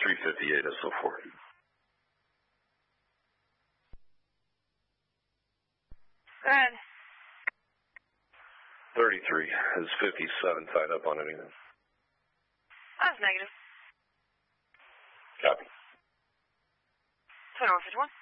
358 SO4. Go ahead. 33. Is 57 tied up on anything? That's negative. Copy. 2151.